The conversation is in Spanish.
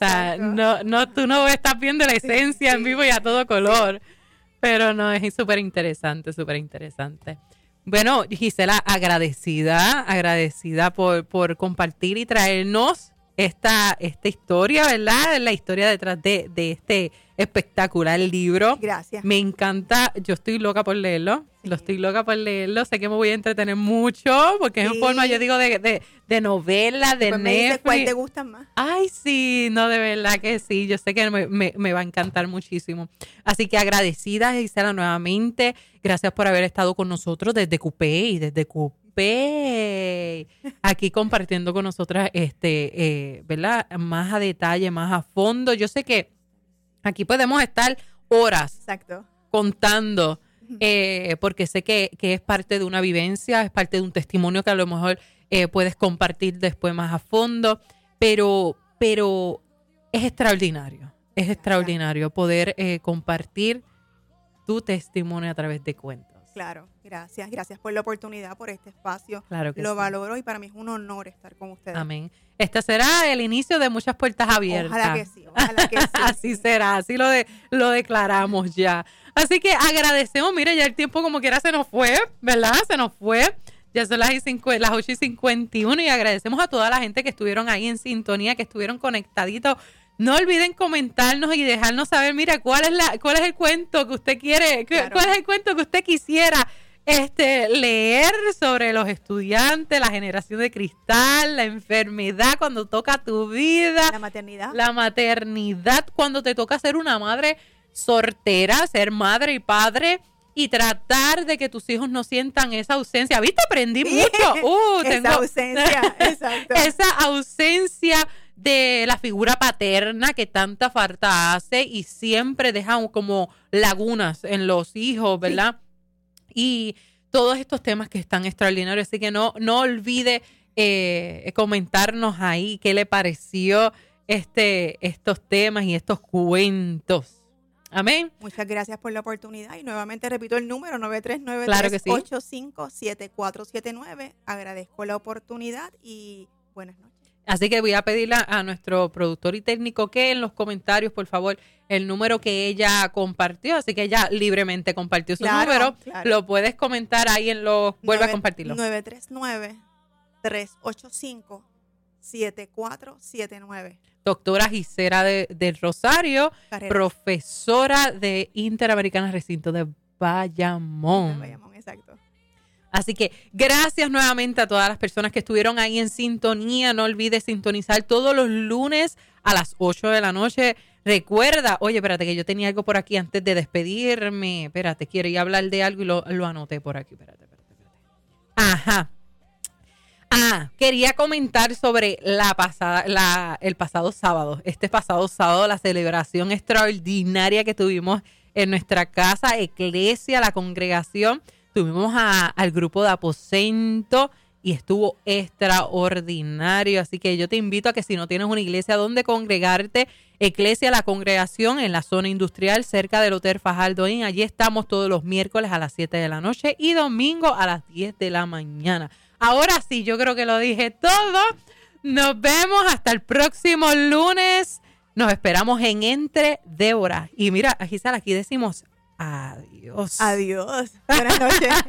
sea, tú no estás viendo la esencia en vivo y a todo color. Sí. Pero no, es súper interesante, súper interesante. Bueno, Gisela, agradecida por compartir y traernos esta historia, ¿verdad? La historia detrás de este espectacular libro. Gracias. Me encanta, yo estoy loca por leerlo. Sí. Estoy loca por leerlo. Sé que me voy a entretener mucho porque es en forma, yo digo, de novela, de Netflix. Me dices ¿cuál te gusta más? Ay, sí, no, de verdad que sí. Yo sé que me va a encantar muchísimo. Así que agradecida, Gisela, nuevamente. Gracias por haber estado con nosotros desde Coupé aquí compartiendo con nosotras ¿verdad? Más a detalle, más a fondo. Yo sé que aquí podemos estar horas. Exacto. Contando, porque sé que es parte de una vivencia, es parte de un testimonio que a lo mejor puedes compartir después más a fondo, pero es extraordinario. Es extraordinario poder compartir tu testimonio a través de cuentos. Claro, gracias por la oportunidad, por este espacio. Claro que lo sí. valoro y para mí es un honor estar con ustedes. Amén. Este será el inicio de muchas puertas abiertas. Ojalá que sí, ojalá que sí. Así será, así lo declaramos ya. Así que agradecemos, mire, ya el tiempo como quiera se nos fue, ¿verdad? Se nos fue. Ya son las 8:51 y agradecemos a toda la gente que estuvieron ahí en sintonía, que estuvieron conectaditos. No olviden comentarnos y dejarnos saber, mira, cuál es el cuento que usted quiere, claro. ¿Cuál es el cuento que usted quisiera leer sobre los estudiantes, la generación de cristal, la enfermedad cuando toca tu vida, la maternidad cuando te toca ser una madre soltera, ser madre y padre y tratar de que tus hijos no sientan esa ausencia. ¿Viste? Aprendí mucho. Esa ausencia, exacto. Esa ausencia de la figura paterna que tanta falta hace y siempre deja como lagunas en los hijos, ¿verdad? Sí. Y todos estos temas que están extraordinarios, así que no olvide comentarnos ahí qué le pareció estos temas y estos cuentos. Amén. Muchas gracias por la oportunidad y nuevamente repito el número 9393-857479. Agradezco la oportunidad y buenas noches. Así que voy a pedirle a nuestro productor y técnico que en los comentarios, por favor, el número que ella compartió, así que ella libremente compartió su número, claro. Lo puedes comentar ahí en los, vuelve a compartirlo. 939-385-7479. Doctora Gisela del Rosario, Carrera. Profesora de Interamericana Recinto de Bayamón. Exacto. Así que gracias nuevamente a todas las personas que estuvieron ahí en sintonía. No olvides sintonizar todos los lunes a las 8 de la noche. Recuerda, oye, espérate que yo tenía algo por aquí antes de despedirme. Espérate, quiero ir a hablar de algo y lo anoté por aquí. Espérate. Ajá. Quería comentar sobre el pasado sábado. Este pasado sábado, la celebración extraordinaria que tuvimos en nuestra casa, Eclesia, la congregación. Tuvimos al grupo de aposento y estuvo extraordinario. Así que yo te invito a que si no tienes una iglesia donde congregarte, Eclesia, la congregación en la zona industrial cerca del Hotel Fajardo Inn. Allí estamos todos los miércoles a las 7 de la noche y domingo a las 10 de la mañana. Ahora sí, yo creo que lo dije todo. Nos vemos hasta el próximo lunes. Nos esperamos en Entre Débora. Y mira, Gisela, aquí decimos adiós. Adiós. Buenas noches.